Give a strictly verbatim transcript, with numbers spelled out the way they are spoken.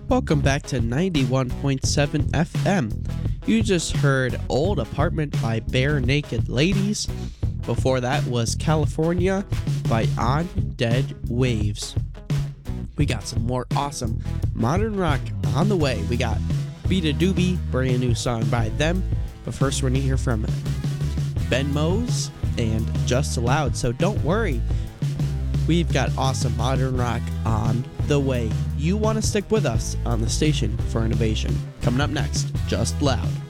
Welcome back to ninety-one point seven F M. You just heard Old Apartment by Bare Naked Ladies. Before that was California by On Dead Waves. We got some more awesome modern rock on the way. We got Beat a Doobie, brand new song by them. But first we're going to hear from Ben Mose and Just Aloud. So don't worry. We've got awesome modern rock on the way. You want to stick with us on the station for innovation. Coming up next, Just Loud.